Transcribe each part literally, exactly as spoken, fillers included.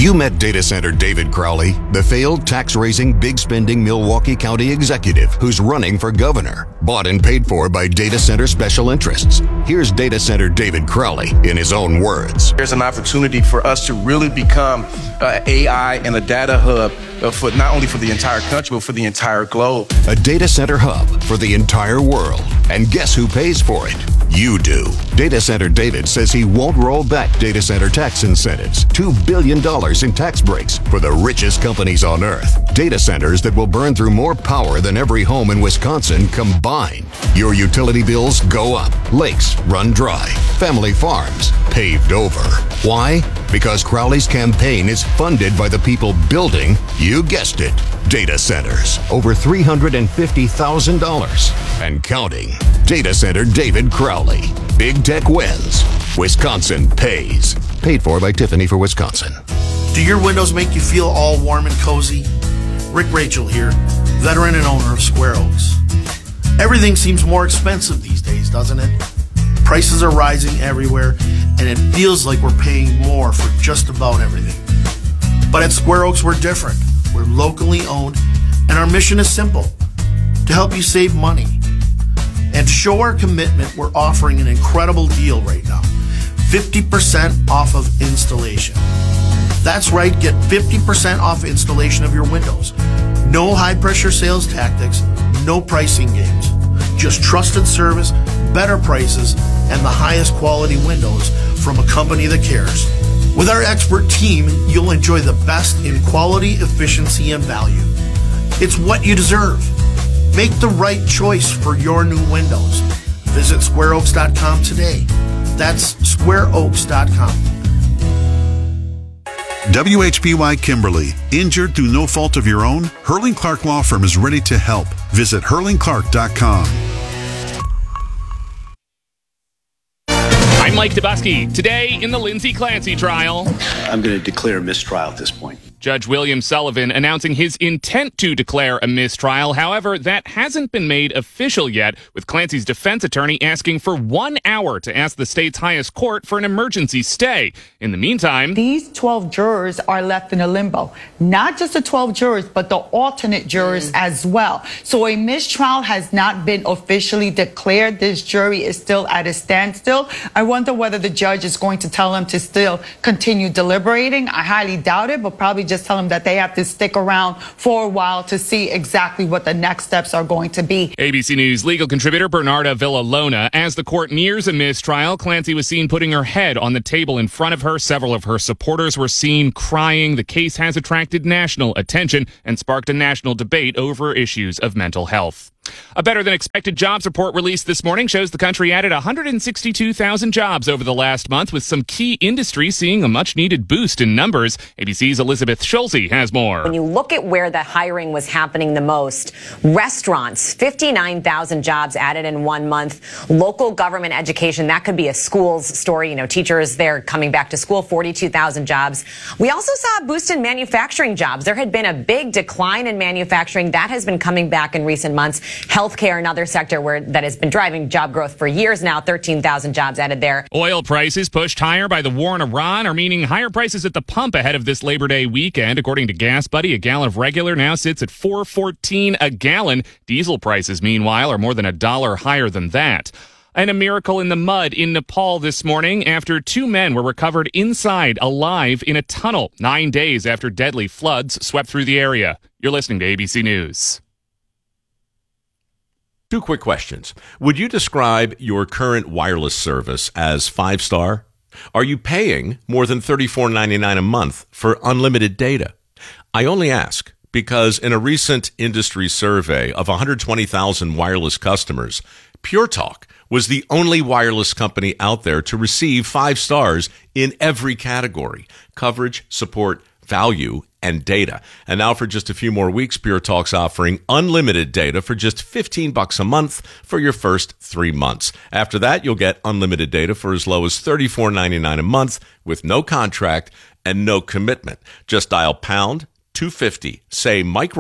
you met data center David Crowley, the failed tax-raising, big-spending Milwaukee County executive who's running for governor, bought and paid for by data center special interests? Here's data center David Crowley in his own words. There's an opportunity for us to really become uh, A I and a data hub uh, for not only for the entire country, but for the entire globe. A data center hub for the entire world. And guess who pays for it? You do. Data Center David says he won't roll back data center tax incentives. two billion dollars in tax breaks for the richest companies on earth. Data centers that will burn through more power than every home in Wisconsin combined. Your utility bills go up. Lakes run dry. Family farms paved over. Why? Because Crowley's campaign is funded by the people building, you guessed it, data centers. Over three hundred fifty thousand dollars and counting. Data Center David Crowley. Big tech wins. Wisconsin pays. Paid for by Tiffany for Wisconsin. Do your windows make you feel all warm and cozy? Rick Rachel here, veteran and owner of Square Oaks. Everything seems more expensive these days, doesn't it? Prices are rising everywhere, and it feels like we're paying more for just about everything. But at Square Oaks, we're different. We're locally owned, and our mission is simple: to help you save money. And to show our commitment, we're offering an incredible deal right now. fifty percent off of installation. That's right, get fifty percent off installation of your windows. No high-pressure sales tactics, no pricing games. Just trusted service, better prices, and the highest quality windows from a company that cares. With our expert team, you'll enjoy the best in quality, efficiency, and value. It's what you deserve. Make the right choice for your new windows. Visit square oaks dot com today. That's square oaks dot com. W H B Y Kimberly. Injured through no fault of your own? Hurling Clark Law Firm is ready to help. Visit hurling clark dot com. I'm Mike Dubusky. Today in the Lindsay Clancy trial, I'm going to declare a mistrial at this point. Judge William Sullivan announcing his intent to declare a mistrial. However, that hasn't been made official yet, with Clancy's defense attorney asking for one hour to ask the state's highest court for an emergency stay. In the meantime, these twelve jurors are left in a limbo. Not just the twelve jurors, but the alternate jurors mm. as well. So a mistrial has not been officially declared. This jury is still at a standstill. I wonder whether the judge is going to tell them to still continue deliberating. I highly doubt it, but probably just tell them that they have to stick around for a while to see exactly what the next steps are going to be. A B C News legal contributor Bernarda Villalona. As the court nears a mistrial, Clancy was seen putting her head on the table in front of her. Several of her supporters were seen crying. The case has attracted national attention and sparked a national debate over issues of mental health. A better-than-expected jobs report released this morning shows the country added one hundred sixty-two thousand jobs over the last month, with some key industries seeing a much-needed boost in numbers. A B C's Elizabeth Schulze has more. When you look at where the hiring was happening the most, restaurants, fifty-nine thousand jobs added in one month. Local government education, that could be a schools story. You know, teachers, they're coming back to school, forty-two thousand jobs. We also saw a boost in manufacturing jobs. There had been a big decline in manufacturing. That has been coming back in recent months. Healthcare, another sector where that has been driving job growth for years now. thirteen thousand jobs added there. Oil prices pushed higher by the war in Iran are meaning higher prices at the pump ahead of this Labor Day weekend. According to Gas Buddy, a gallon of regular now sits at four fourteen a gallon. Diesel prices, meanwhile, are more than a dollar higher than that. And a miracle in the mud in Nepal this morning after two men were recovered inside alive in a tunnel nine days after deadly floods swept through the area. You're listening to A B C News. Two quick questions. Would you describe your current wireless service as five-star? Are you paying more than thirty-four ninety-nine a month for unlimited data? I only ask because in a recent industry survey of one hundred twenty thousand wireless customers, Pure Talk was the only wireless company out there to receive five stars in every category: coverage, support, value, and data. And now for just a few more weeks, Pure Talk's offering unlimited data for just fifteen bucks a month for your first three months. After that, you'll get unlimited data for as low as thirty-four ninety-nine a month with no contract and no commitment. Just dial pound two fifty, say micro,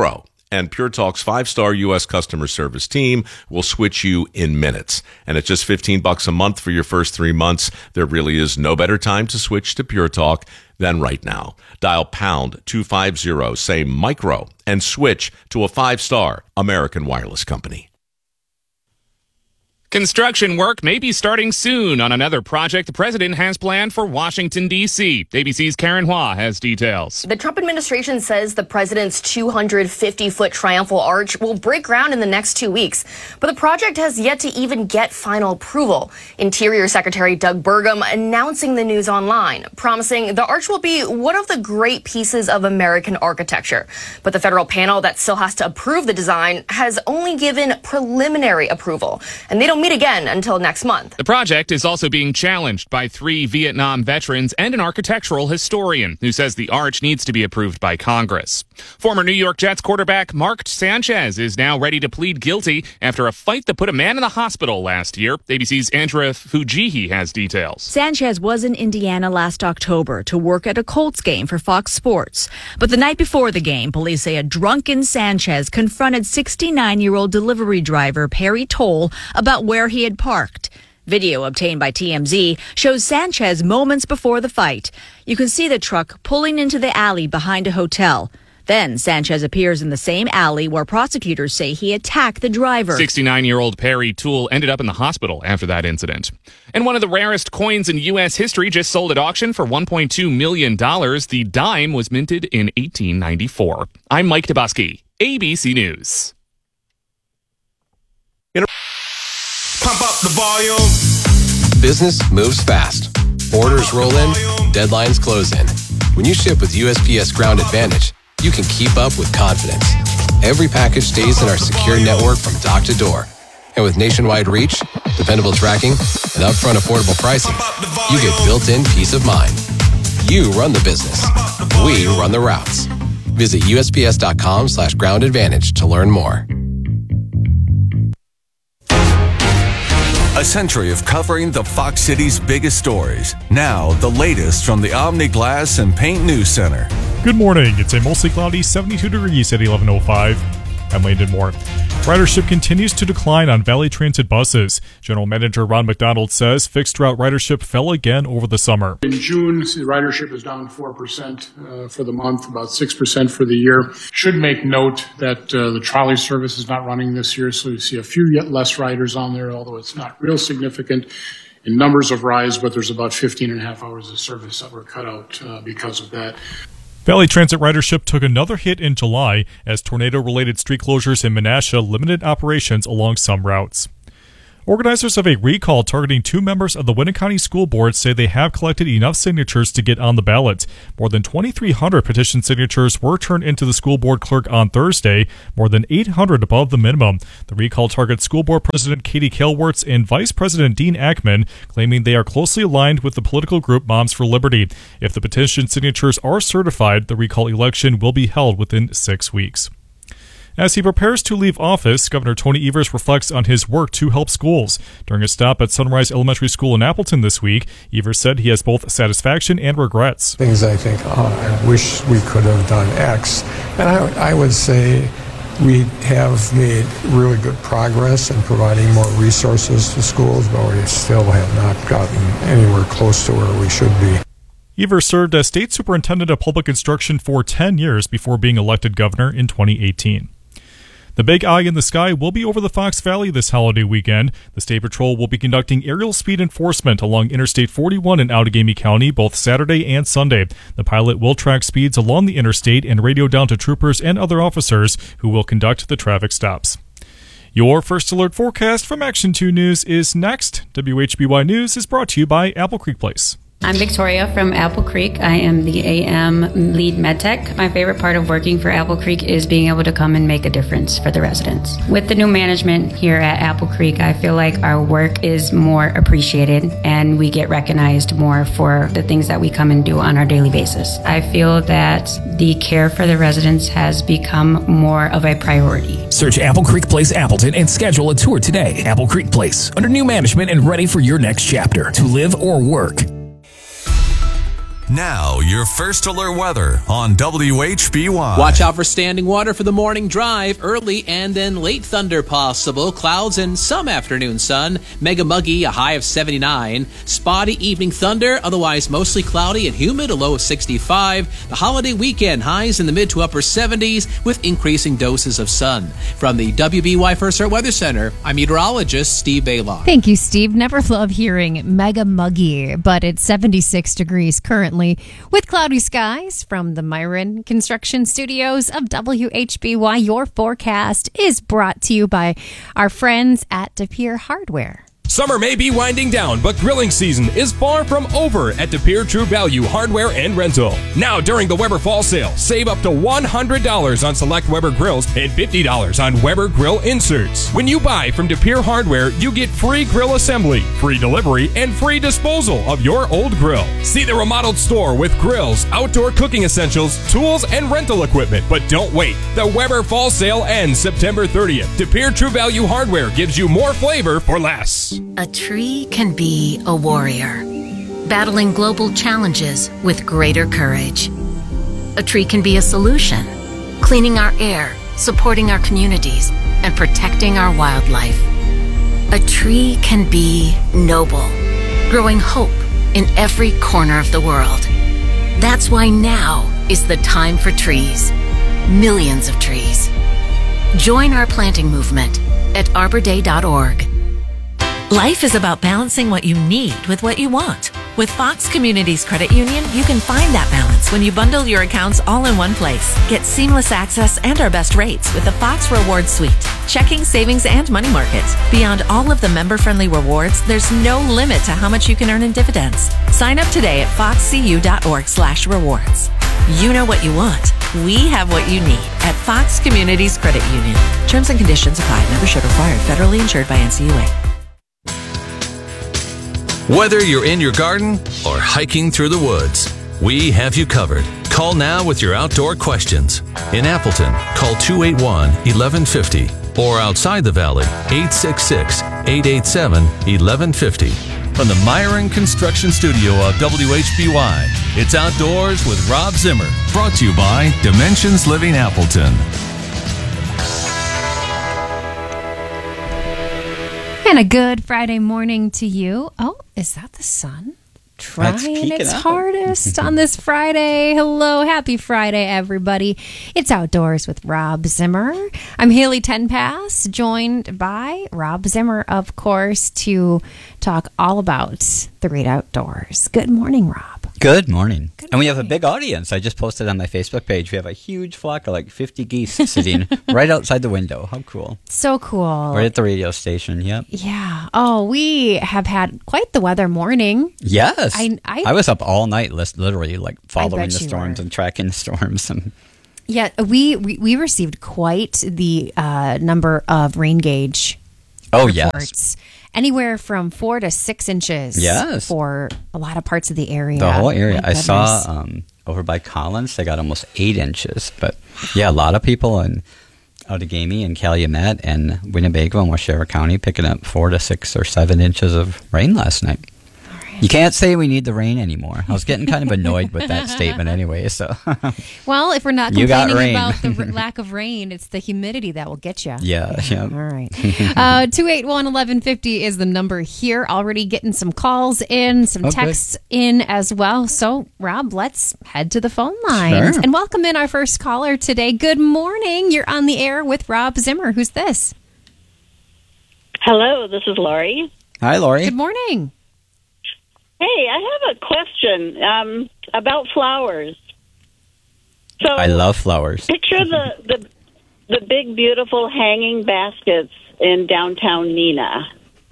And Pure Talk's five-star U S customer service team will switch you in minutes. And at just fifteen bucks a month for your first three months, there really is no better time to switch to Pure Talk than right now. Dial pound two fifty, say micro, and switch to a five-star American Wireless company. Construction work may be starting soon on another project the president has planned for Washington, D C A B C's Karen Hua has details. The Trump administration says the president's two hundred fifty foot triumphal arch will break ground in the next two weeks. But the project has yet to even get final approval. Interior Secretary Doug Burgum announcing the news online, promising the arch will be one of the great pieces of American architecture. But the federal panel that still has to approve the design has only given preliminary approval, and they don't meet again until next month. The project is also being challenged by three Vietnam veterans and an architectural historian who says the arch needs to be approved by Congress. Former New York Jets quarterback Mark Sanchez is now ready to plead guilty after a fight that put a man in the hospital last year. A B C's Andrea Fujihi has details. Sanchez was in Indiana last October to work at a Colts game for Fox Sports. But the night before the game, police say a drunken Sanchez confronted sixty-nine-year-old delivery driver Perry Toll about where he had parked. Video obtained by T M Z shows Sanchez moments before the fight. You can see the truck pulling into the alley behind a hotel. Then Sanchez appears in the same alley where prosecutors say he attacked the driver. sixty-nine-year-old Perry Toole ended up in the hospital after that incident. And one of the rarest coins in U S history just sold at auction for one point two million dollars. The dime was minted in eighteen ninety-four. I'm Mike Dabowski, A B C News. Pump up the volume. Business moves fast. Orders roll in, deadlines close in. When you ship with U S P S Ground Advantage, you can keep up with confidence. Every package stays in our secure network from dock to door. And with nationwide reach, dependable tracking, and upfront affordable pricing, you get built-in peace of mind. You run the business. We run the routes. Visit U S P S dot com slash ground advantage to learn more. A century of covering the Fox City's biggest stories. Now, the latest from the Omni Glass and Paint News Center. Good morning. It's a mostly cloudy seventy-two degrees at eleven oh five. I'm Landon Moore. Ridership continues to decline on Valley Transit buses. General Manager Ron McDonald says fixed route ridership fell again over the summer. In June, the ridership is down four percent uh, for the month, about six percent for the year. Should make note that uh, the trolley service is not running this year, so you see a few yet less riders on there, although it's not real significant in numbers of rides, but there's about fifteen and a half hours of service that were cut out uh, because of that. Valley Transit ridership took another hit in July as tornado-related street closures in Menasha limited operations along some routes. Organizers of a recall targeting two members of the Winneconne School Board say they have collected enough signatures to get on the ballot. More than twenty-three hundred petition signatures were turned into the school board clerk on Thursday, more than eight hundred above the minimum. The recall targets school board president Katie Kalwertz and vice president Dean Ackman, claiming they are closely aligned with the political group Moms for Liberty. If the petition signatures are certified, the recall election will be held within six weeks. As he prepares to leave office, Governor Tony Evers reflects on his work to help schools. During a stop at Sunrise Elementary School in Appleton this week, Evers said he has both satisfaction and regrets. Things I think, oh, I wish we could have done X. And I, I would say we have made really good progress in providing more resources to schools, but we still have not gotten anywhere close to where we should be. Evers served as state superintendent of public instruction for ten years before being elected governor in twenty eighteen. The Big Eye in the Sky will be over the Fox Valley this holiday weekend. The State Patrol will be conducting aerial speed enforcement along Interstate forty-one in Outagamie County both Saturday and Sunday. The pilot will track speeds along the interstate and radio down to troopers and other officers who will conduct the traffic stops. Your First Alert forecast from Action two News is next. W H B Y News is brought to you by Apple Creek Place. I'm Victoria from Apple Creek. I am the A M lead medtech. My favorite part of working for Apple Creek is being able to come and make a difference for the residents. With the new management here at Apple Creek, I feel like our work is more appreciated and we get recognized more for the things that we come and do on our daily basis. I feel that the care for the residents has become more of a priority. Search Apple Creek Place Appleton and schedule a tour today. Apple Creek Place, under new management and ready for your next chapter to live or work. Now, your first alert weather on W H B Y. Watch out for standing water for the morning drive. Early and then late thunder possible. Clouds and some afternoon sun. Mega muggy, a high of seventy-nine. Spotty evening thunder, otherwise mostly cloudy and humid, a low of sixty-five. The holiday weekend, highs in the mid to upper seventies with increasing doses of sun. From the W B Y First Alert Weather Center, I'm meteorologist Steve Baylor. Thank you, Steve. Never love hearing mega muggy, but it's seventy-six degrees currently with cloudy skies. From the Myron Construction Studios of W H B Y, your forecast is brought to you by our friends at De Pere Hardware. Summer may be winding down, but grilling season is far from over at De Pere True Value Hardware and Rental. Now during the Weber Fall Sale, save up to one hundred dollars on select Weber grills and fifty dollars on Weber grill inserts. When you buy from De Pere Hardware, you get free grill assembly, free delivery, and free disposal of your old grill. See the remodeled store with grills, outdoor cooking essentials, tools, and rental equipment. But don't wait. The Weber Fall Sale ends September thirtieth. De Pere True Value Hardware gives you more flavor for less. A tree can be a warrior, battling global challenges with greater courage. A tree can be a solution, cleaning our air, supporting our communities, and protecting our wildlife. A tree can be noble, growing hope in every corner of the world. That's why now is the time for trees. Millions of trees. Join our planting movement at arbor day dot org. Life is about balancing what you need with what you want. With Fox Communities Credit Union, you can find that balance when you bundle your accounts all in one place. Get seamless access and our best rates with the Fox Rewards Suite. Checking, savings, and money markets. Beyond all of the member-friendly rewards, there's no limit to how much you can earn in dividends. Sign up today at foxcu dot org slash rewards. You know what you want. We have what you need at Fox Communities Credit Union. Terms and conditions apply. Membership required. Federally insured by N C U A. Whether you're in your garden or hiking through the woods, we have you covered. Call now with your outdoor questions. In Appleton, call two eight one, one one five zero or outside the valley, eight six six, eight eight seven, one one five zero. From the Myron Construction Studio of W H B Y, it's Outdoors with Rob Zimmer, brought to you by Dimensions Living Appleton. And a good Friday morning to you. Oh, is that the sun? Trying its up. hardest on this Friday. Hello, happy Friday, everybody. It's Outdoors with Rob Zimmer. I'm Haley Tenpass, joined by Rob Zimmer, of course, to talk all about the great outdoors. Good morning, Rob. Good morning. Good and we have a big audience. I just posted on my Facebook page. We have a huge flock of like fifty geese sitting right outside the window. How cool. So cool. Right at the radio station. Yep. Yeah. Oh, we have had quite the weather morning. Yes. I, I, I was up all night, literally, like following the you storms were. and tracking the storms. And yeah, we, we, we received quite the uh, number of rain gauge oh, reports. Yes. Anywhere from four to six inches yes. for a lot of parts of the area. The whole area. My I goodness. saw um, over by Collins, they got almost eight inches. But yeah, a lot of people in Outagamie and Calumet and Winnebago and Waushara County picking up four to six or seven inches of rain last night. You can't say we need the rain anymore. I was getting kind of annoyed with that statement anyway. So, well, if we're not You got complaining rain. about the r- lack of rain, it's the humidity that will get you. Yeah, yeah. All right. Uh, two eight one, one one five zero is the number here. Already getting some calls in, some Oh, texts in as well. So, Rob, let's head to the phone lines Sure. and welcome in our first caller today. Good morning. You're on the air with Rob Zimmer. Who's this? Hello, this is Lori. Hi, Lori. Good morning. Hey, I have a question um, about flowers. So I love flowers. Picture the, the the big, beautiful hanging baskets in downtown Neenah.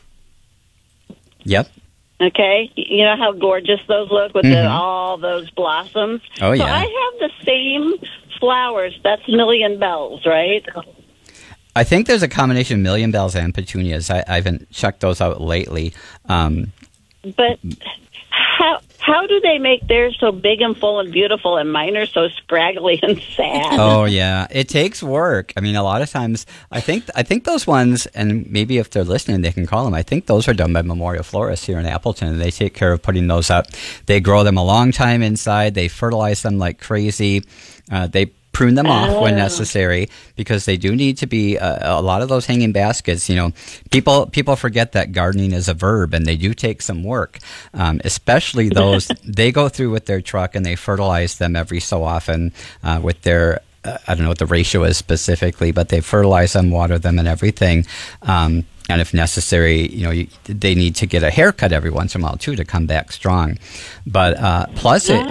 Yep. Okay, you know how gorgeous those look with Mhm. the, all those blossoms. Oh, So yeah. I have the same flowers. That's million bells, right? I think there's a combination of million bells and petunias. I, I haven't checked those out lately. Um, But how how how do they make theirs so big and full and beautiful, and mine are so scraggly and sad? Oh yeah, it takes work. I mean, a lot of times, I think I think those ones, and maybe if they're listening, they can call them. I think those are done by Memorial Florists here in Appleton, and they take care of putting those up. They grow them a long time inside. They fertilize them like crazy. Uh, they prune them off when necessary, because they do need to be uh, a lot of those hanging baskets. You know, people people forget that gardening is a verb, and they do take some work, um, especially those they go through with their truck and they fertilize them every so often uh, with their uh, I don't know what the ratio is specifically, but they fertilize them, water them, and everything. Um, and if necessary, you know, you, they need to get a haircut every once in a while too to come back strong. But uh, plus it,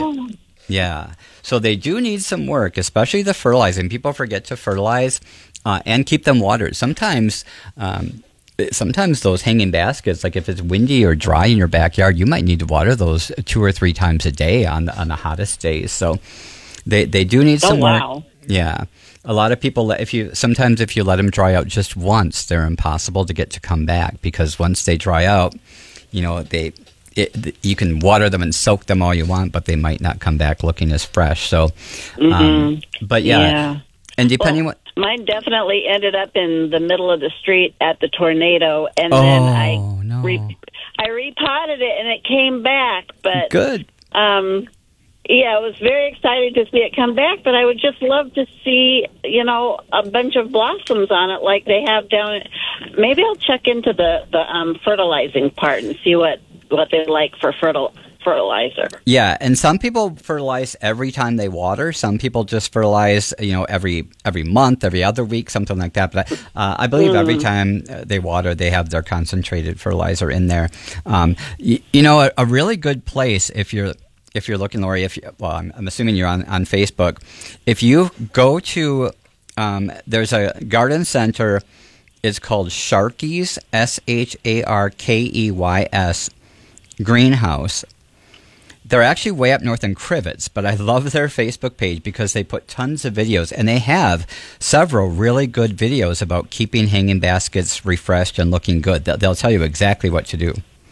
yeah. So they do need some work, especially the fertilizing. People forget to fertilize uh, and keep them watered. Sometimes, um, sometimes those hanging baskets, like if it's windy or dry in your backyard, you might need to water those two or three times a day on the, on the hottest days. So they they do need some oh, wow. work. Yeah. A lot of people, if you sometimes if you let them dry out just once, they're impossible to get to come back, because once they dry out, you know, they... It, you can water them and soak them all you want, but they might not come back looking as fresh. So, um, mm-hmm. but yeah. yeah. And depending well, what... Mine definitely ended up in the middle of the street at the tornado, and oh, then I no. re- I repotted it, and it came back. But good. Um, yeah, it was very exciting to see it come back, but I would just love to see, you know, a bunch of blossoms on it like they have down. Maybe I'll check into the, the um, fertilizing part and see what, what they like for fertil- fertilizer. Yeah, and some people fertilize every time they water. Some people just fertilize, you know, every every month, every other week, something like that. But uh, I believe mm. every time they water, they have their concentrated fertilizer in there. Um, you, you know, a, a really good place if you're if you're looking, Lori. If you, well, I'm, I'm assuming you're on, on Facebook. If you go to, um, there's a garden center. It's called Sharkeys, S H A R K E Y S. Greenhouse. They're actually way up north in Crivets, but I love their Facebook page because they put tons of videos, and they have several really good videos about keeping hanging baskets refreshed and looking good. They'll, they'll tell you exactly what to do.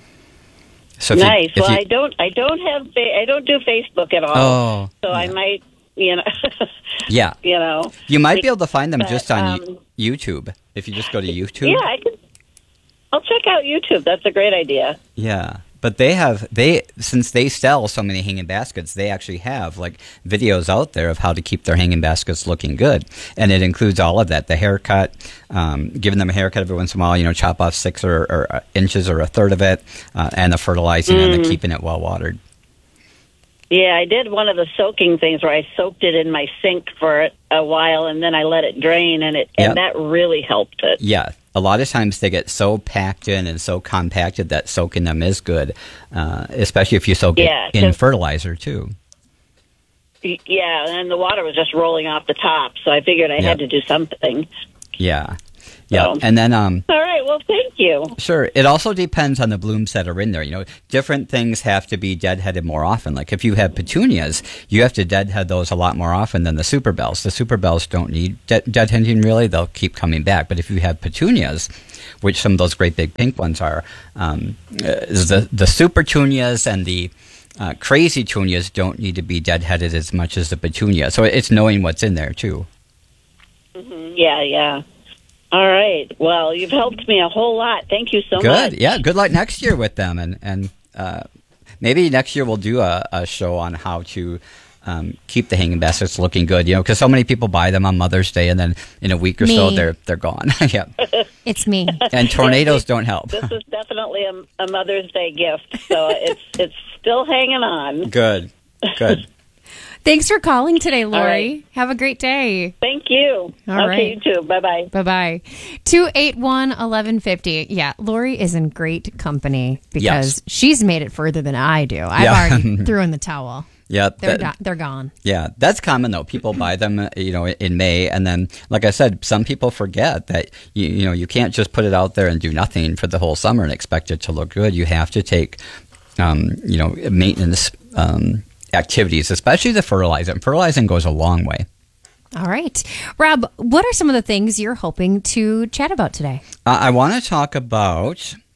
So if nice. You, well, you, I don't. I don't have. I don't do Facebook at all. Oh, so yeah. I might. You know. yeah. You know. You might be able to find them but, just on um, YouTube if you just go to YouTube. Yeah, I could. I'll check out YouTube. That's a great idea. Yeah. But they have, they since they sell so many hanging baskets, they actually have like videos out there of how to keep their hanging baskets looking good. And it includes all of that, the haircut, um, giving them a haircut every once in a while, you know, chop off six or, or inches or a third of it, uh, and the fertilizing mm. and the keeping it well watered. Yeah, I did one of the soaking things where I soaked it in my sink for a while, and then I let it drain, and it yep. and that really helped it. Yeah. A lot of times they get so packed in and so compacted that soaking them is good, uh, especially if you soak yeah, it in fertilizer too. Yeah, and the water was just rolling off the top, so I figured I yep. had to do something. Yeah. Yeah, so. and then um. All right. Well, thank you. Sure. It also depends on the blooms that are in there. You know, different things have to be deadheaded more often. Like if you have petunias, you have to deadhead those a lot more often than the super bells. The super bells don't need de- deadheading really; they'll keep coming back. But if you have petunias, which some of those great big pink ones are, um, the the super petunias and the uh, crazy petunias don't need to be deadheaded as much as the petunia. So it's knowing what's in there too. Mm-hmm. Yeah. Yeah. All right. Well, you've helped me a whole lot. Thank you so good. much. Good. Yeah. Good luck next year with them, and and uh, maybe next year we'll do a, a show on how to um, keep the hanging baskets looking good. You know, because so many people buy them on Mother's Day, and then in a week or me. so they're they're gone. yeah. It's me. And tornadoes don't help. This is definitely a, a Mother's Day gift, so it's it's still hanging on. Good. Good. Thanks for calling today, Lori. Right. Have a great day. Thank you. All okay, right. you too. Bye-bye. Bye-bye. two eight one, eleven fifty. Yeah, Lori is in great company because yes. she's made it further than I do. I've yeah. already threw in the towel. Yeah, they're, that, do- they're gone. Yeah, that's common though. People buy them, you know, in May, and then, like I said, some people forget that you, you know you can't just put it out there and do nothing for the whole summer and expect it to look good. You have to take, um, you know, maintenance um, activities, especially the fertilizing. Fertilizing goes a long way. All right, Rob, what are some of the things you're hoping to chat about today? Uh, I want to talk about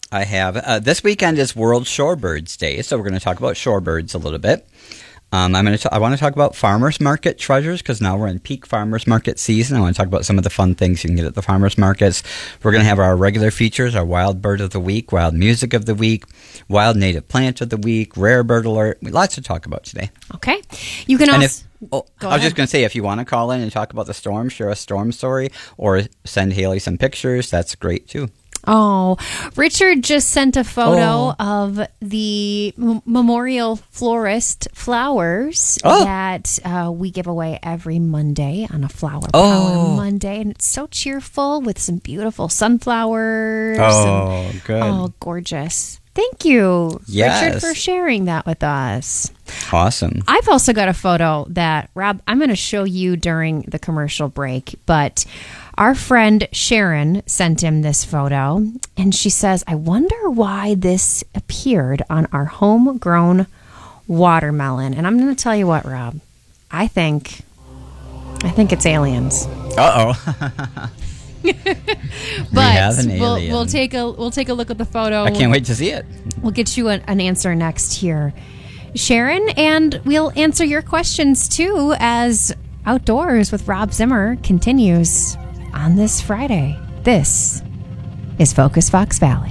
I have. Uh, this weekend is World Shorebirds Day, so we're going to talk about shorebirds a little bit. Um, I'm going to. I want to talk about farmers market treasures because now we're in peak farmers market season. I want to talk about some of the fun things you can get at the farmers markets. We're going to have our regular features: our wild bird of the week, wild music of the week, wild native plant of the week, rare bird alert. Lots to talk about today. Okay, you can and also. If, oh, I was ahead. just going to say, if you want to call in and talk about the storm, share a storm story, or send Haley some pictures, that's great too. Oh, Richard just sent a photo oh. of the M- Memorial Florist flowers oh. that uh, we give away every Monday on a Flower Power oh. Monday. And it's so cheerful with some beautiful sunflowers. Oh, and, good. Oh, gorgeous. Thank you, yes. Richard, for sharing that with us. Awesome. I've also got a photo that, Rob, I'm going to show you during the commercial break, but our friend Sharon sent him this photo, and she says, I wonder why this appeared on our homegrown watermelon. And I'm going to tell you what, Rob, I think, I think it's aliens. Uh-oh. But we have an we'll, alien. we'll take a we'll take a look at the photo. I can't wait to see it. We'll get you a, an answer next here, Sharon, and we'll answer your questions too as Outdoors with Rob Zimmer continues on this Friday. This is Focus Fox Valley.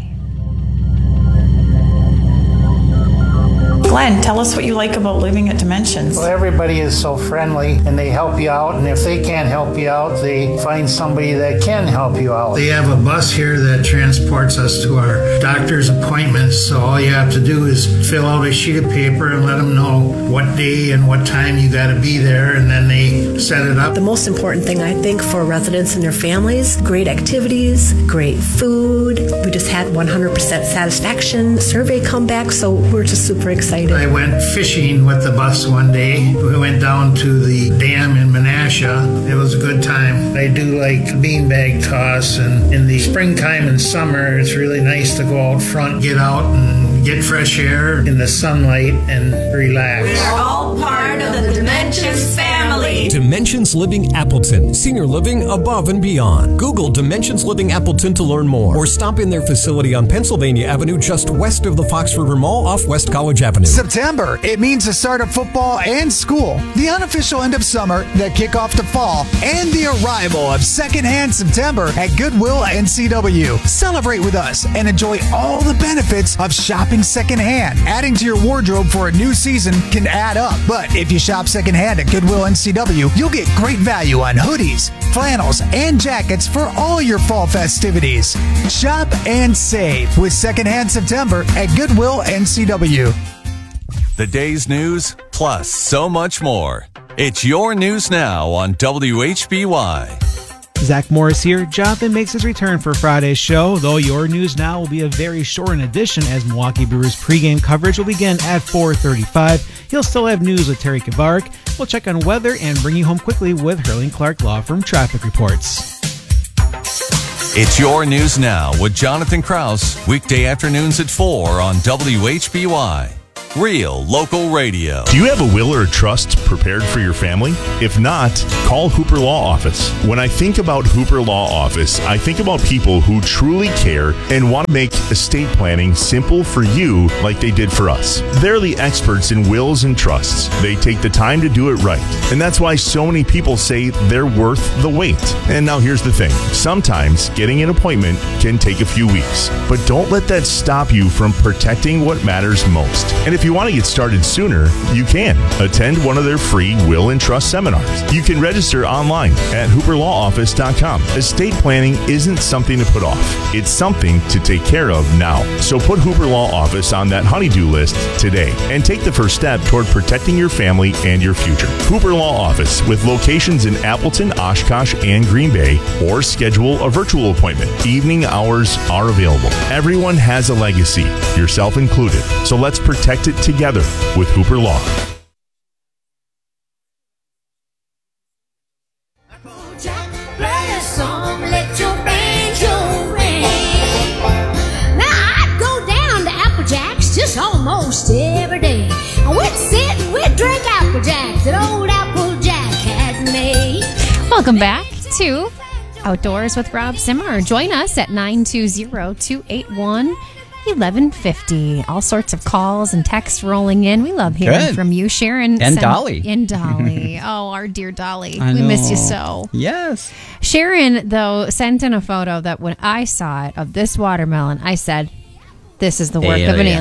Glenn, tell us what you like about living at Dimensions. Well, everybody is so friendly and they help you out, and if they can't help you out, they find somebody that can help you out. They have a bus here that transports us to our doctor's appointments, so all you have to do is fill out a sheet of paper and let them know what day and what time you got to be there, and then they set it up. The most important thing, I think, for residents and their families, great activities, great food. We just had one hundred percent satisfaction survey come back, so we're just super excited. I went fishing with the bus one day. We went down to the dam in Menasha. It was a good time. I do like beanbag toss, and in the springtime and summer, it's really nice to go out front, get out and get fresh air in the sunlight and relax. We're all part of the Dimensions family. Dimensions Living Appleton. Senior living above and beyond. Google Dimensions Living Appleton to learn more, or stop in their facility on Pennsylvania Avenue just west of the Fox River Mall off West College Avenue. September, it means the start of football and school, the unofficial end of summer, the kickoff to fall, and the arrival of Secondhand September at Goodwill N C W. Celebrate with us and enjoy all the benefits of shopping secondhand. Adding to your wardrobe for a new season can add up, but if you shop secondhand at Goodwill N C W, you'll get great value on hoodies, flannels, and jackets for all your fall festivities. Shop and save with Secondhand September at Goodwill N C W. The day's news, plus so much more. It's your news now on W H B Y. Zach Morris here. Jonathan makes his return for Friday's show, though your news now will be a very shortened edition as Milwaukee Brewers pregame coverage will begin at four thirty-five. He'll still have news with Terry Kavarik. We'll check on weather and bring you home quickly with Hurling Clark Law Firm traffic reports. It's your news now with Jonathan Krause, weekday afternoons at four on W H B Y. Real local radio. Do you have a will or a trust prepared for your family? If not, call Hooper Law Office. When I think about Hooper Law Office, I think about people who truly care and want to make estate planning simple for you like they did for us. They're the experts in wills and trusts. They take the time to do it right. And that's why so many people say they're worth the wait. And now here's the thing. Sometimes getting an appointment can take a few weeks. But don't let that stop you from protecting what matters most. And if If you want to get started sooner, you can. Attend one of their free will and trust seminars. You can register online at hooper law office dot com. Estate planning isn't something to put off. It's something to take care of now. So put Hooper Law Office on that honey-do list today and take the first step toward protecting your family and your future. Hooper Law Office with locations in Appleton, Oshkosh, and Green Bay, or schedule a virtual appointment. Evening hours are available. Everyone has a legacy, yourself included. So let's protect it together with Hooper Law. Almost every day. We'd sit and we'd drink Apple Jacks that old Apple Jack had made. Welcome back to Outdoors with Rob Zimmer. Join us at nine two zero, two eight one, eleven fifty. All sorts of calls and texts rolling in. We love hearing Good. from you, Sharon. And sent- Dolly. And Dolly. Oh, our dear Dolly. I We miss you know. so. Yes. Sharon, though, sent in a photo that when I saw it of this watermelon, I said, this is the work of an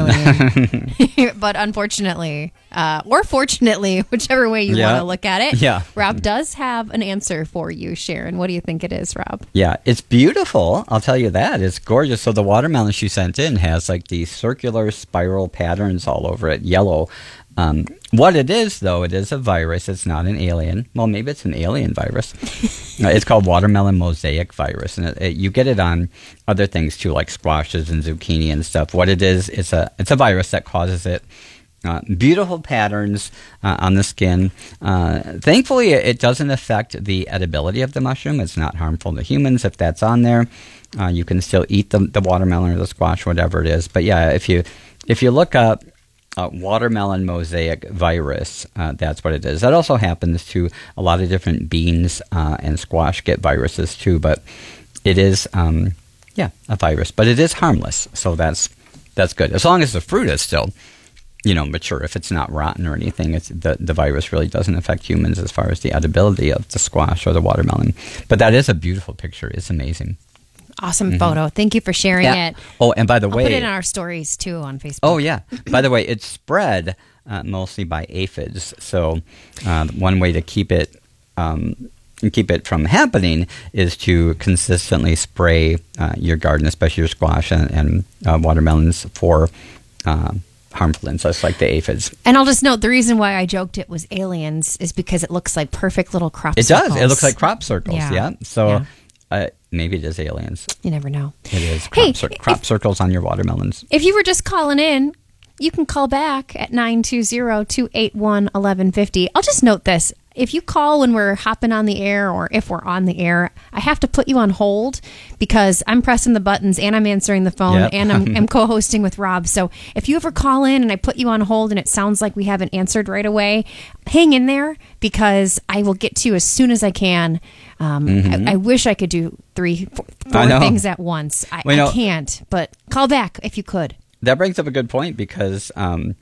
alien. But unfortunately, uh, or fortunately, whichever way you Yeah. want to look at it, Yeah. Rob does have an answer for you, Sharon. What do you think it is, Rob? Yeah, it's beautiful. I'll tell you that. It's gorgeous. So the watermelon she sent in has like these circular spiral patterns all over it, yellow. Um, what it is, though, it is a virus. It's not an alien. Well, maybe it's an alien virus. Uh, it's called watermelon mosaic virus, and it, it, you get it on other things too, like squashes and zucchini and stuff. What it is, it's a it's a virus that causes it. Uh, beautiful patterns uh, on the skin. Uh, thankfully, it, it doesn't affect the edibility of the mushroom. It's not harmful to humans if that's on there. Uh, you can still eat the, the watermelon or the squash, whatever it is. But yeah, if you if you look up uh, watermelon mosaic virus, uh, that's what it is. That also happens to a lot of different beans uh, and squash get viruses too. But it is, um, yeah, a virus. But it is harmless, so that's that's good as long as the fruit is still, you know, mature. If it's not rotten or anything, it's, the, the virus really doesn't affect humans as far as the edibility of the squash or the watermelon. But that is a beautiful picture. It's amazing. Awesome Mhm. photo. Thank you for sharing Yeah. it. Oh, and by the I'll way, put it in our stories too on Facebook. oh yeah. By the way, it's spread uh, mostly by aphids. So uh, one way to keep it um, keep it from happening is to consistently spray uh, your garden, especially your squash and, and uh, watermelons, for uh, harmful insects like the aphids. And I'll just note the reason why I joked it was aliens is because it looks like perfect little crop It circles. does. It looks like crop circles. Yeah. Yeah. So Yeah. Uh, maybe it is aliens. You never know. It is crop, Hey, cir- crop circles on your watermelons. If you were just calling in, you can call back at nine two zero, two eight one, one one five zero. I'll just note this. If you call when we're hopping on the air or if we're on the air, I have to put you on hold because I'm pressing the buttons and I'm answering the phone Yep. and I'm, I'm co-hosting with Rob. So if you ever call in and I put you on hold and it sounds like we haven't answered right away, hang in there because I will get to you as soon as I can. Um, Mhm. I, I wish I could do three, four, I four know. things at once. I, Well, you I know- can't, but call back if you could. That brings up a good point because um,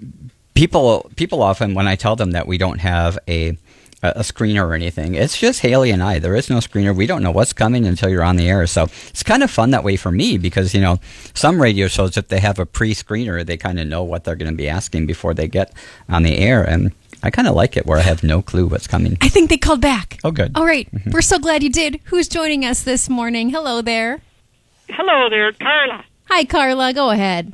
people people often, when I tell them that we don't have a a screener or anything, it's just Haley and I. There is no screener. We don't know what's coming until you're on the air. So it's kind of fun that way for me because, you know, some radio shows, if they have a pre-screener, they kind of know what they're going to be asking before they get on the air. And I kind of like it where I have no clue what's coming. I think they called back. Oh, good. All right. Mhm. We're so glad you did. Who's joining us this morning? Hello there. Hello there, Carla. Hi, Carla. Go ahead.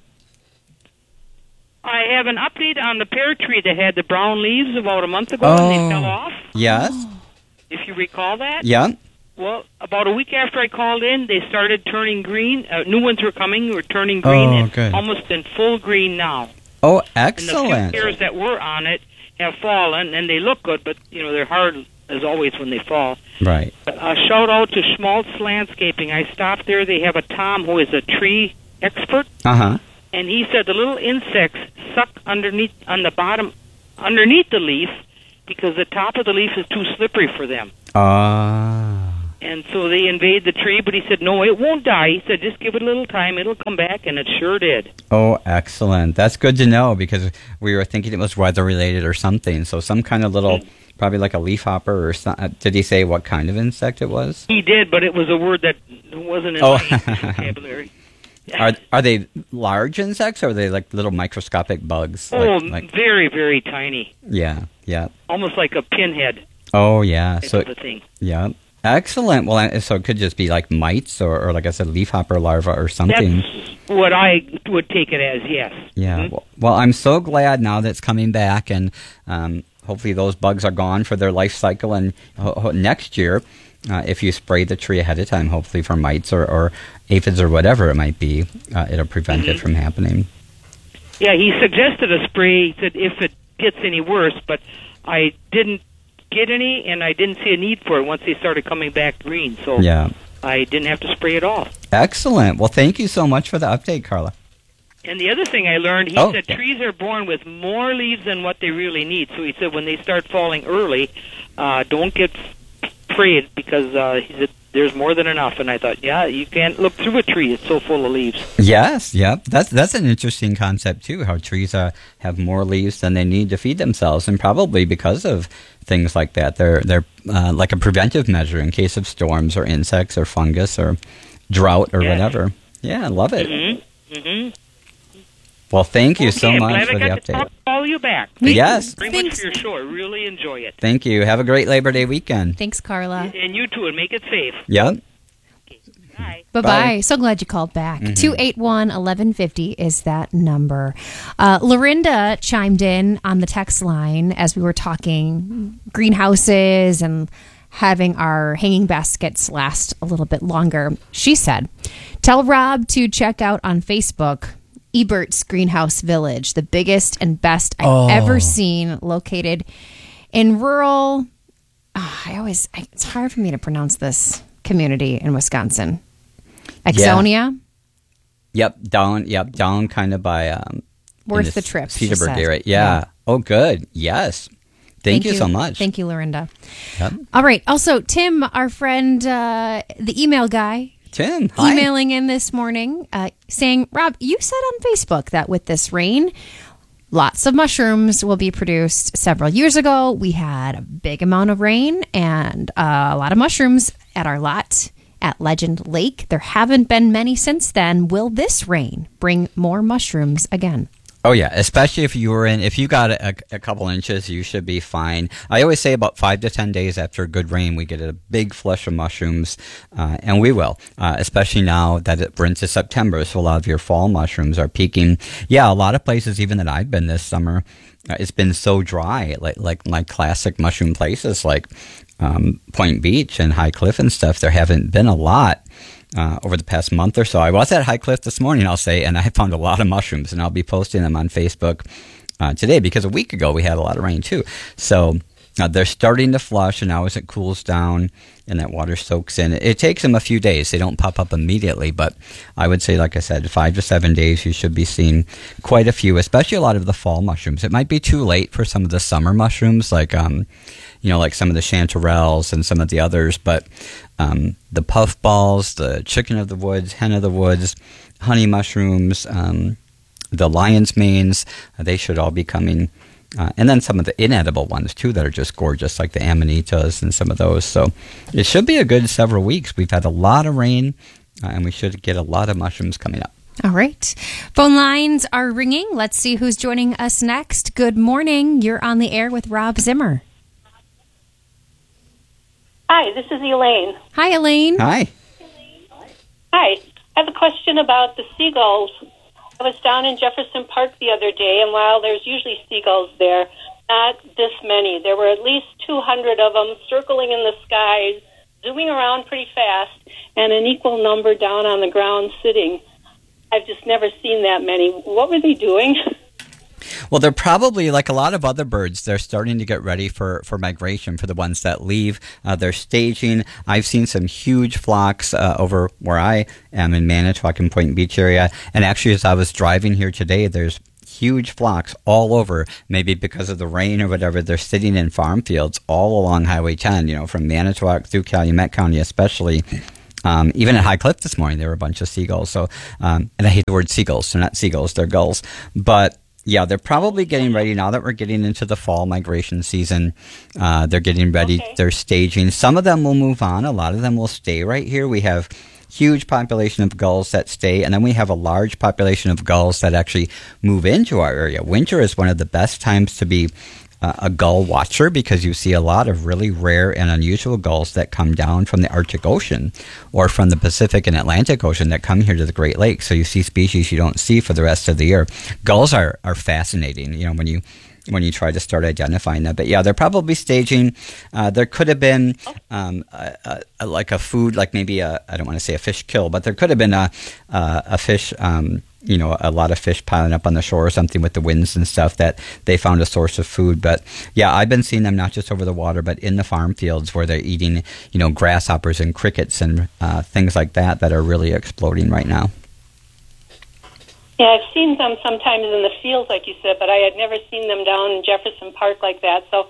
I have an update on the pear tree that had the brown leaves about a month ago and Oh. they fell off. Yes? If you recall that. Yeah? Well, about a week after I called in, they started turning green. Uh, new ones were coming, were turning green, Oh, and good. almost in full green now. Oh, And the few excellent. pears that were on it have fallen, and they look good, but you know they're hard as always when they fall. Right. A shout out to Schmaltz Landscaping. I stopped there. They have a Tom who is a tree expert. Uh-huh. And he said the little insects suck underneath on the bottom, underneath the leaf, because the top of the leaf is too slippery for them. Ah. And so they invade the tree. But he said, no, it won't die. He said, just give it a little time, it'll come back, and it sure did. Oh, excellent. That's good to know because we were thinking it was weather related or something. So some kind of little, probably like a leafhopper or something. Did he say what kind of insect it was? He did, but it was a word that wasn't in Oh. my English vocabulary. Are are they large insects or are they like little microscopic bugs? Oh, Like, like, very, very tiny, yeah, yeah. almost like a pinhead Oh, yeah. type So, of a thing. yeah. Excellent. Well, I- so it could just be like mites or, or like I said, leafhopper larva or something. That's what I would take it as, yes. Yeah. Well, well, I'm so glad now that it's coming back, and um, hopefully those bugs are gone for their life cycle. And ho- ho- next year, uh, if you spray the tree ahead of time, hopefully for mites or, or aphids or whatever it might be, uh, it'll prevent it from happening. Yeah, he suggested a spray. He said if it gets any worse, but I didn't get any, and I didn't see a need for it once they started coming back green. So Yeah. I didn't have to spray at all. Excellent. Well, thank you so much for the update, Carla. And the other thing I learned, he Oh. said trees are born with more leaves than what they really need. So he said when they start falling early, uh, don't get sprayed because uh, he said there's more than enough. And I thought, yeah, you can't look through a tree; it's so full of leaves. Yes, yep. That's that's an interesting concept too. How trees uh, have more leaves than they need to feed themselves, and probably because of things like that, they're they're uh, like a preventive measure in case of storms or insects or fungus or drought or Yeah. whatever. Yeah, I love it. Mm-hmm. Mm-hmm. Well, thank you okay, so I'm much glad for I the got to update. talk, call you back. Yes. Very much for your show. I really enjoy it. Thank you. Have a great Labor Day weekend. Thanks, Carla. And you too, and make it safe. Yep. Bye-bye. Bye. So glad you called back. Mhm. two eight one, eleven fifty is that number. Uh, Lorinda chimed in on the text line as we were talking greenhouses and having our hanging baskets last a little bit longer. She said, tell Rob to check out on Facebook Ebert's Greenhouse Village, the biggest and best I've Oh. ever seen, located in rural... ah, I always... I, it's hard for me to pronounce this community in Wisconsin. Exonia? Yep, down. Yep, down. Kind of by um, Worth in the trip, she Cedarburg said. area. Yeah. Yeah. Oh, good. Yes. Thank, you so much. Thank you, Lorinda. Yep. All right. Also, Tim, our friend, uh, the email guy, Tim, hi. emailing in this morning uh, saying, Rob, you said on Facebook that with this rain, lots of mushrooms will be produced. Several years ago, we had a big amount of rain and uh, a lot of mushrooms at our lot at Legend Lake. There haven't been many since then. Will this rain bring more mushrooms again? Oh yeah, especially if you were in, if you got a, a couple inches, you should be fine. I always say about five to ten days after a good rain, we get a big flush of mushrooms, uh, and we will, uh, especially now that it, we're into September, so a lot of your fall mushrooms are peaking. Yeah, a lot of places, even that I've been this summer, uh, it's been so dry, like like my classic mushroom places like um, Point Beach and High Cliff and stuff. There haven't been a lot. Uh, over the past month or so. I was at High Cliff this morning, I'll say, and I found a lot of mushrooms, and I'll be posting them on Facebook uh, today because a week ago we had a lot of rain too. So uh, they're starting to flush, and now as it cools down and that water soaks in, it, it takes them a few days. They don't pop up immediately, but I would say, like I said, five to seven days you should be seeing quite a few, especially a lot of the fall mushrooms. It might be too late for some of the summer mushrooms, like um, you know, like some of the chanterelles and some of the others, but um, the puffballs, the chicken of the woods, hen of the woods, honey mushrooms, um, the lion's manes, uh, they should all be coming. Uh, and then some of the inedible ones, too, that are just gorgeous, like the amanitas and some of those. So it should be a good several weeks. We've had a lot of rain, uh, and we should get a lot of mushrooms coming up. All right. Phone lines are ringing. Let's see who's joining us next. Good morning. You're on the air with Rob Zimmer. Hi, this is Elaine. Hi, Elaine. Hi. Hi. I have a question about the seagulls. I was down in Jefferson Park the other day, and while there's usually seagulls there, not this many. There were at least two hundred of them circling in the skies, zooming around pretty fast, and an equal number down on the ground sitting. I've just never seen that many. What were they doing? Well, they're probably, like a lot of other birds, they're starting to get ready for, for migration for the ones that leave. Uh, they're staging. I've seen some huge flocks uh, over where I am in Manitowoc and Point Beach area. And actually, as I was driving here today, there's huge flocks all over, maybe because of the rain or whatever. They're sitting in farm fields all along Highway ten, you know, from Manitowoc through Calumet County especially. Um, even at High Cliff this morning, there were a bunch of seagulls. So, um, and I hate the word seagulls. They're not seagulls, they're gulls. But yeah, they're probably getting ready now that we're getting into the fall migration season. Uh, they're getting ready. Okay. They're staging. Some of them will move on. A lot of them will stay right here. We have huge population of gulls that stay, and then we have a large population of gulls that actually move into our area. Winter is one of the best times to be uh, a gull watcher because you see a lot of really rare and unusual gulls that come down from the Arctic Ocean or from the Pacific and Atlantic Ocean that come here to the Great Lakes. So you see species you don't see for the rest of the year. Gulls are, are fascinating, you know, when you when you try to start identifying them. But yeah, they're probably staging. Uh, there could have been um, a, a, a, like a food, like maybe a, I don't want to say a fish kill, but there could have been a, a, a fish, um, you know, a lot of fish piling up on the shore or something with the winds and stuff that they found a source of food. But yeah, I've been seeing them not just over the water, but in the farm fields where they're eating, you know, grasshoppers and crickets and uh, things like that that are really exploding right now. Yeah, I've seen them sometimes in the fields, like you said, but I had never seen them down in Jefferson Park like that. So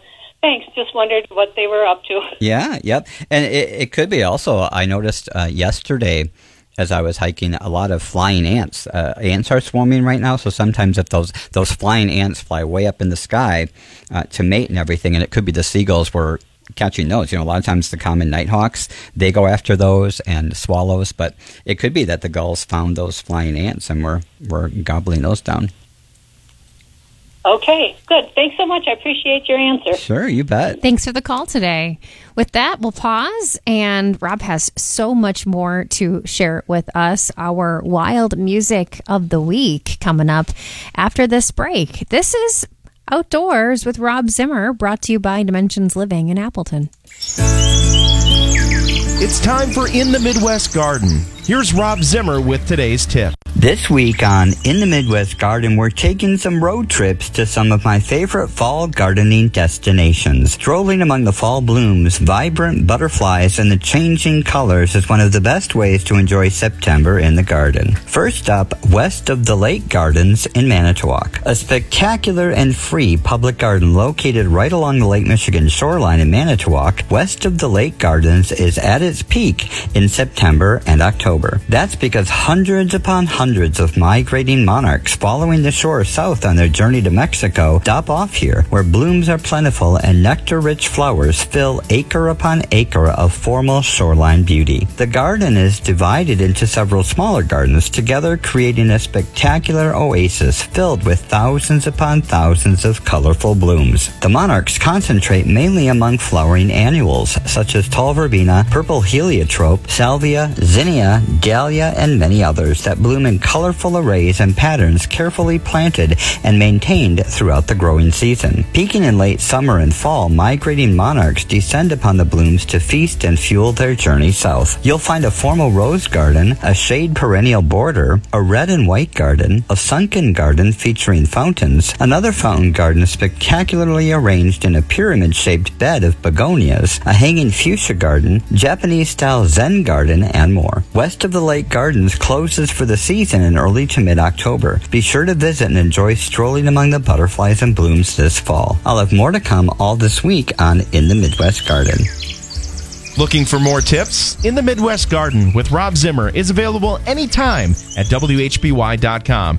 Thanks. Just wondered what they were up to. Yeah, yep. And it, it could be also, I noticed uh, yesterday as I was hiking, a lot of flying ants. Uh, ants are swarming right now, so sometimes if those, those flying ants fly way up in the sky uh, to mate and everything, and it could be the seagulls were catching those. You know, a lot of times the common nighthawks, they go after those, and swallows, but it could be that the gulls found those flying ants and were, were gobbling those down. Okay, good. Thanks so much. I appreciate your answer. Sure, you bet. Thanks for the call today. With that, we'll pause, and Rob has so much more to share with us. Our wild music of the week coming up after this break. This is Outdoors with Rob Zimmer, brought to you by Dimensions Living in Appleton. It's time for In the Midwest Garden. Here's Rob Zimmer with today's tip. This week on In the Midwest Garden, we're taking some road trips to some of my favorite fall gardening destinations. Strolling among the fall blooms, vibrant butterflies, and the changing colors is one of the best ways to enjoy September in the garden. First up, West of the Lake Gardens in Manitowoc, a spectacular and free public garden located right along the Lake Michigan shoreline in Manitowoc. West of the Lake Gardens is at its peak in September and October. That's because hundreds upon hundreds Hundreds of migrating monarchs following the shore south on their journey to Mexico stop off here, where blooms are plentiful and nectar-rich flowers fill acre upon acre of formal shoreline beauty. The garden is divided into several smaller gardens, together creating a spectacular oasis filled with thousands upon thousands of colorful blooms. The monarchs concentrate mainly among flowering annuals, such as tall verbena, purple heliotrope, salvia, zinnia, dahlia, and many others that bloom in colorful arrays and patterns carefully planted and maintained throughout the growing season. Peaking in late summer and fall, migrating monarchs descend upon the blooms to feast and fuel their journey south. You'll find a formal rose garden, a shade perennial border, a red and white garden, a sunken garden featuring fountains, another fountain garden spectacularly arranged in a pyramid-shaped bed of begonias, a hanging fuchsia garden, Japanese-style Zen garden, and more. West of the Lake Gardens closes for the season in early to mid-October. Be sure to visit and enjoy strolling among the butterflies and blooms this fall. I'll have more to come all this week on In the Midwest Garden. Looking for more tips? In the Midwest Garden with Rob Zimmer is available anytime at W H B Y dot com.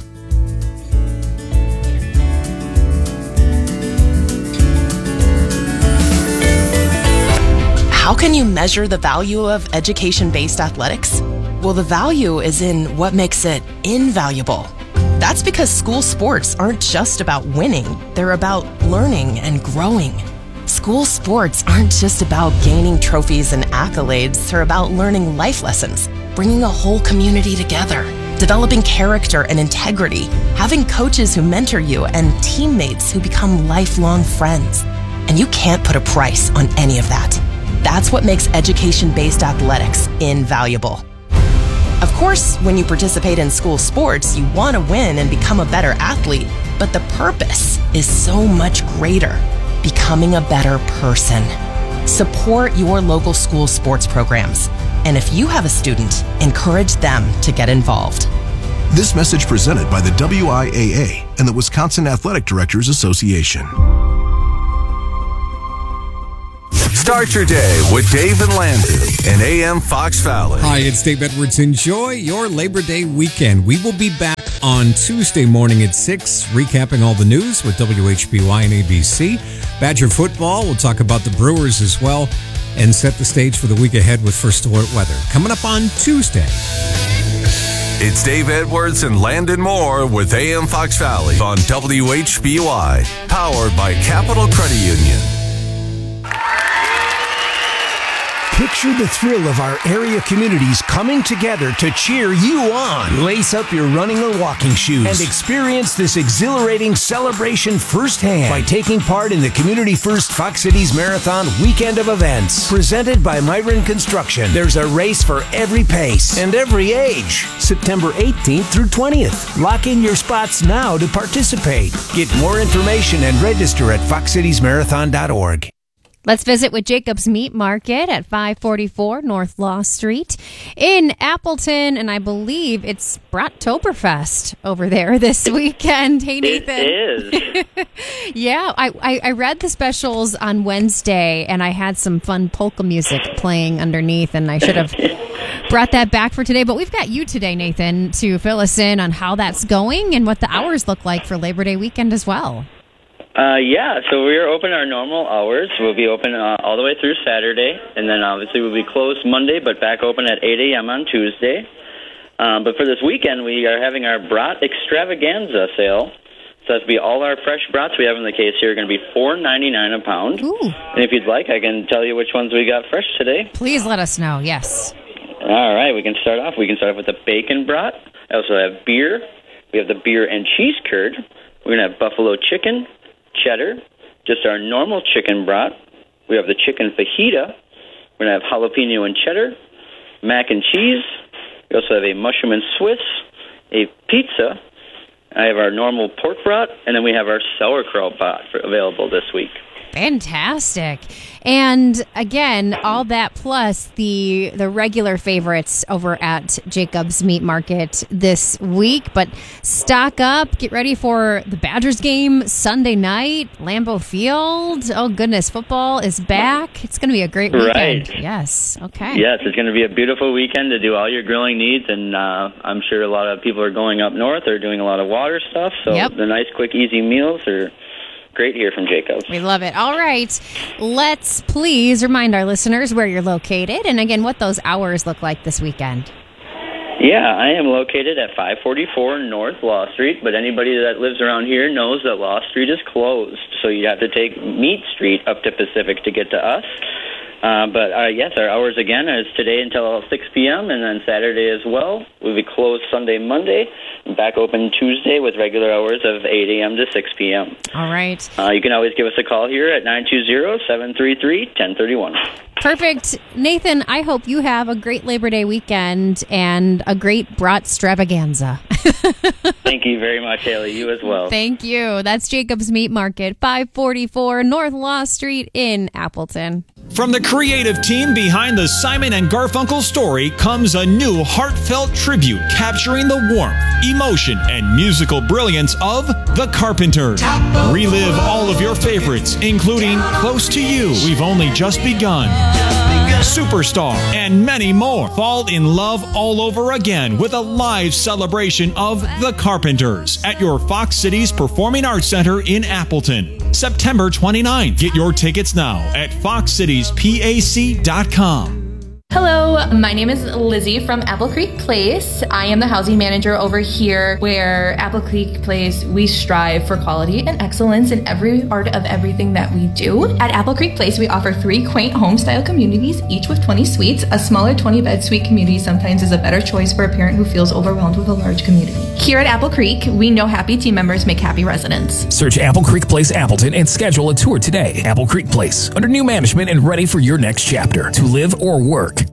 How can you measure the value of education-based athletics? Well, the value is in what makes it invaluable. That's because school sports aren't just about winning. They're about learning and growing. School sports aren't just about gaining trophies and accolades. They're about learning life lessons, bringing a whole community together, developing character and integrity, having coaches who mentor you, and teammates who become lifelong friends. And you can't put a price on any of that. That's what makes education-based athletics invaluable. Of course, when you participate in school sports, you want to win and become a better athlete, but the purpose is so much greater, becoming a better person. Support your local school sports programs, and if you have a student, encourage them to get involved. This message presented by the W I A A and the Wisconsin Athletic Directors Association. Start your day with Dave and Landon in A M Fox Valley. Hi, it's Dave Edwards. Enjoy your Labor Day weekend. We will be back on Tuesday morning at six, recapping all the news with W H B Y and A B C. Badger football, we'll talk about the Brewers as well, and set the stage for the week ahead with First Alert weather. Coming up on Tuesday. It's Dave Edwards and Landon Moore with A M Fox Valley on W H B Y, powered by Capital Credit Union. Picture the thrill of our area communities coming together to cheer you on. Lace up your running or walking shoes and experience this exhilarating celebration firsthand by taking part in the Community First Fox Cities Marathon weekend of events. Presented by Myron Construction, there's a race for every pace and every age. September eighteenth through twentieth. Lock in your spots now to participate. Get more information and register at fox cities marathon dot org. Let's visit with Jacob's Meat Market at five forty-four North Law Street in Appleton, and I believe it's Brattoberfest over there this weekend. Hey, Nathan. It is. Yeah, I, I, I read the specials on Wednesday, and I had some fun polka music playing underneath, and I should have brought that back for today. But we've got you today, Nathan, to fill us in on how that's going and what the hours look like for Labor Day weekend as well. Uh, yeah, so we are open our normal hours. We'll be open uh, all the way through Saturday, and then obviously we'll be closed Monday, but back open at eight a.m. on Tuesday. Um, but for this weekend, we are having our Brat Extravaganza sale. So that's be all our fresh brats we have in the case here are going to be four ninety-nine a pound. Ooh. And if you'd like, I can tell you which ones we got fresh today. Please let us know, yes. All right, we can start off. We can start off with the bacon brat. I also have beer. We have the beer and cheese curd. We're going to have buffalo chicken, cheddar, just our normal chicken brat. We have the chicken fajita. We're going to have jalapeno and cheddar, mac and cheese. We also have a mushroom and Swiss, a pizza. I have our normal pork brat, and then we have our sauerkraut brat for, available this week. Fantastic. And again, all that plus the the regular favorites over at Jacob's Meat Market this week. But stock up, get ready for the Badgers game Sunday night, Lambeau Field. Oh, goodness, football is back. It's going to be a great weekend. Right. Yes, okay. Yes, it's going to be a beautiful weekend to do all your grilling needs, and uh, I'm sure a lot of people are going up north. They're doing a lot of water stuff, so Yep. the nice, quick, easy meals are great here from Jacob's. We love it. All right. Let's please remind our listeners where you're located and, again, what those hours look like this weekend. Yeah, I am located at five forty-four North Law Street, but anybody that lives around here knows that Law Street is closed, so you have to take Meat Street up to Pacific to get to us. Uh, but, uh, yes, our hours, again, is today until six p.m., and then Saturday as well. We'll be closed Sunday, Monday, and back open Tuesday with regular hours of eight a.m. to six p.m. All right. Uh, you can always give us a call here at nine two zero, seven three three, one zero three one. Perfect. Nathan, I hope you have a great Labor Day weekend and a great brat extravaganza. Thank you very much, Haley. You as well. Thank you. That's Jacob's Meat Market, five forty-four North Law Street in Appleton. From the creative team behind the Simon and Garfunkel story comes a new heartfelt tribute capturing the warmth, emotion, and musical brilliance of The Carpenters. Relive all of your favorites, including Close to You, We've Only Just Begun, Superstar, and many more. Fall in love all over again with a live celebration of The Carpenters at your Fox Cities Performing Arts Center in Appleton. September twenty-ninth. Get your tickets now at fox cities pac dot com. Hello, my name is Lizzie from Apple Creek Place. I am the housing manager over here where Apple Creek Place, we strive for quality and excellence in every part of everything that we do. At Apple Creek Place, we offer three quaint home-style communities, each with twenty suites. A smaller twenty-bed suite community sometimes is a better choice for a parent who feels overwhelmed with a large community. Here at Apple Creek, we know happy team members make happy residents. Search Apple Creek Place Appleton and schedule a tour today. Apple Creek Place, under new management and ready for your next chapter to live or work.